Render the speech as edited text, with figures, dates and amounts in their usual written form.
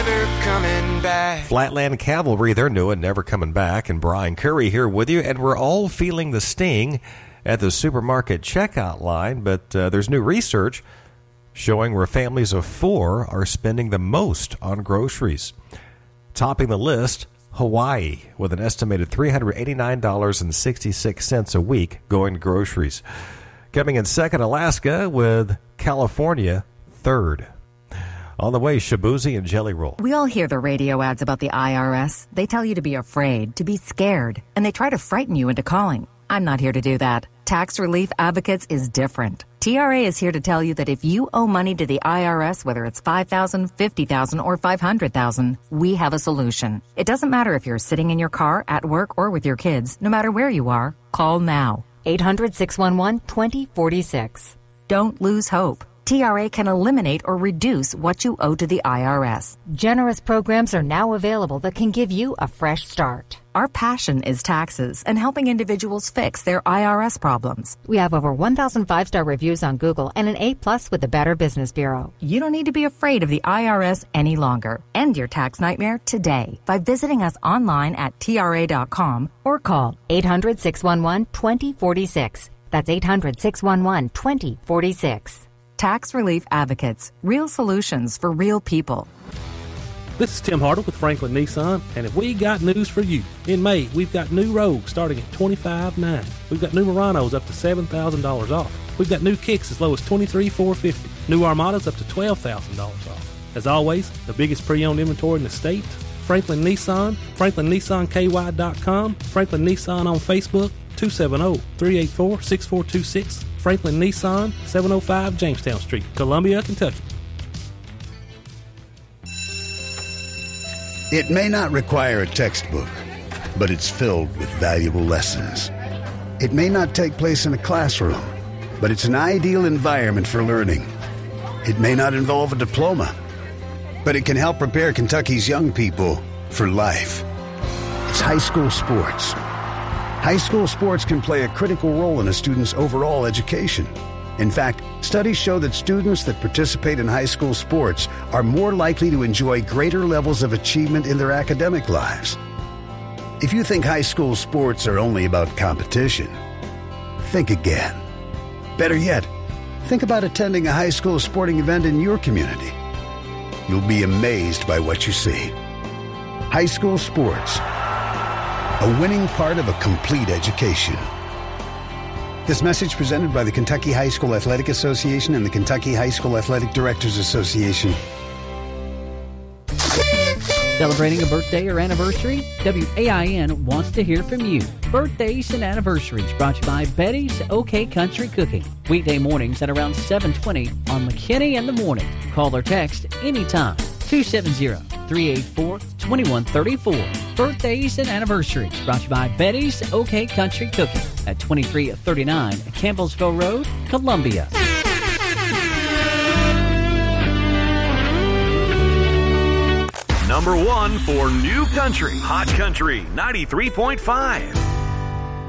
coming back. Flatland Cavalry, they're new and never coming back. And Brian Curry here with you. And we're all feeling the sting at the supermarket checkout line. But there's new research showing where families of 4 are spending the most on groceries. Topping the list, Hawaii, with an estimated $389.66 a week going to groceries. Coming in second, Alaska, with California third. On the way, Shabuzi and Jelly Roll. We all hear the radio ads about the IRS. They tell you to be afraid, to be scared, and they try to frighten you into calling. I'm not here to do that. Tax Relief Advocates is different. TRA is here to tell you that if you owe money to the IRS, whether it's $5,000, $50,000, or $500,000, we have a solution. It doesn't matter if you're sitting in your car, at work, or with your kids. No matter where you are, call now. 800-611-2046. Don't lose hope. TRA can eliminate or reduce what you owe to the IRS. Generous programs are now available that can give you a fresh start. Our passion is taxes and helping individuals fix their IRS problems. We have over 1,000 5-star reviews on Google and an A+ with the Better Business Bureau. You don't need to be afraid of the IRS any longer. End your tax nightmare today by visiting us online at TRA.com or call 800-611-2046. That's 800-611-2046. Tax Relief Advocates. Real solutions for real people. This is Tim Harder with Franklin Nissan, and if we got news for you, in May, we've got new Rogues starting at $25,900. We've got new Muranos up to $7,000 off. We've got new Kicks as low as $23,450. New Armadas up to $12,000 off. As always, the biggest pre-owned inventory in the state. Franklin Nissan, FranklinNissanKY.com, Franklin Nissan on Facebook, 270-384-6426. Franklin Nissan, 705 Jamestown Street, Columbia, Kentucky. It may not require a textbook, but it's filled with valuable lessons. It may not take place in a classroom, but it's an ideal environment for learning. It may not involve a diploma, but it can help prepare Kentucky's young people for life. It's high school sports. High school sports can play a critical role in a student's overall education. In fact, studies show that students that participate in high school sports are more likely to enjoy greater levels of achievement in their academic lives. If you think high school sports are only about competition, think again. Better yet, think about attending a high school sporting event in your community. You'll be amazed by what you see. High school sports. A winning part of a complete education. This message presented by the Kentucky High School Athletic Association and the Kentucky High School Athletic Directors Association. Celebrating a birthday or anniversary? WAIN wants to hear from you. Birthdays and anniversaries brought to you by Betty's OK Country Cooking. Weekday mornings at around 7:20 on McKinney in the Morning. Call or text anytime. 270-384-2134. Birthdays and anniversaries brought to you by Betty's OK Country Cooking at 2339 Campbellsville Road, Columbia. Number 1 for New Country, Hot Country 93.5.